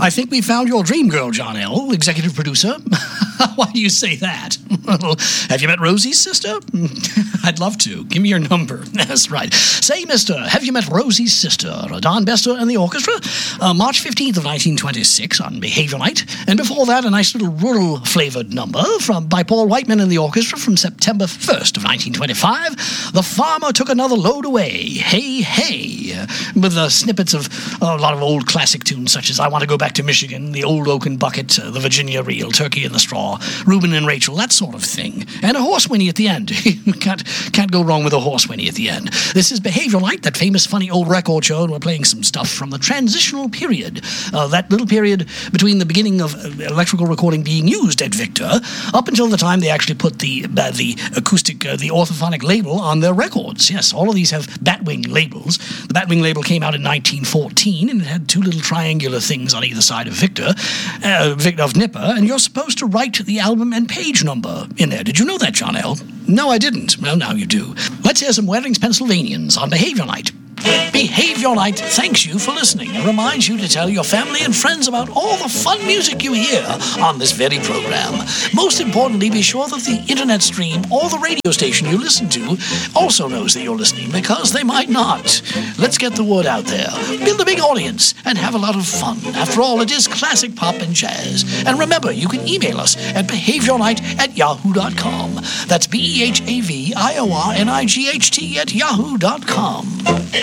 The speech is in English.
I think we found your dream girl, John L., executive producer. Why do you say that? Have you met Rosie's sister? I'd love to. Give me your number. That's right. Say, mister, have you met Rosie's sister, Don Bester and the orchestra? March 15th of 1926 on Behavior Night. And before that, a nice little rural-flavored number by Paul Whiteman and the orchestra from September 1st of 1925. The Farmer Took Another Load Away. Hey, hey. With snippets of a lot of old classic tunes such as I Want to Go Back to Michigan, The Old Oaken Bucket, The Virginia Reel, Turkey in the Straw, Reuben and Rachel, that sort of thing. And a horse whinny at the end. can't go wrong with a horse whinny at the end. This is Behavior Night, that famous funny old record show, and we're playing some stuff from the transitional period. That little period between the beginning of electrical recording being used at Victor up until the time they actually put the acoustic, the orthophonic label on their records. Yes, all of these have Batwing labels. The Batwing label came out in 1914, and it had two little triangular things on either side of Victor, of Nipper, and you're supposed to write the album and page number in there. Did you know that, John L.? No, I didn't. Well, now you do. Let's hear some Waring's Pennsylvanians on Behavior Night. Behavior Night thanks you for listening and reminds you to tell your family and friends about all the fun music you hear on this very program. Most importantly, be sure that the internet stream or the radio station you listen to also knows that you're listening, because they might not. Let's get the word out there, build a big audience, and have a lot of fun. After all, it is classic pop and jazz. And remember, you can email us at behaviornight@yahoo.com. That's BEHAVIORNIGHT@yahoo.com.